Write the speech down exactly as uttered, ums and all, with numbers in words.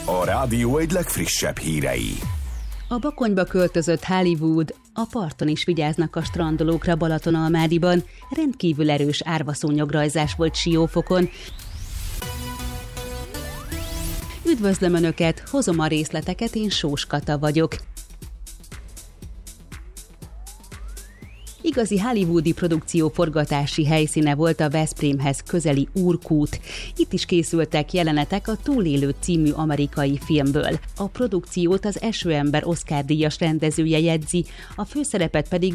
A rádió egy legfrissebb hírei. A Bakonyba költözött Hollywood, a parton is vigyáznak a strandolókra Balatonalmádiban. Rendkívül erős árvaszónyagrajzás volt Siófokon. Üdvözlöm Önöket, hozom a részleteket, én Sós Kata vagyok. Igazi hollywoodi produkció forgatási helyszíne volt a Veszprémhez közeli Úrkút. Itt is készültek jelenetek a Túlélő című amerikai filmből. A produkciót az Esőember Oscar-díjas rendezője jegyzi, a főszerepet pedig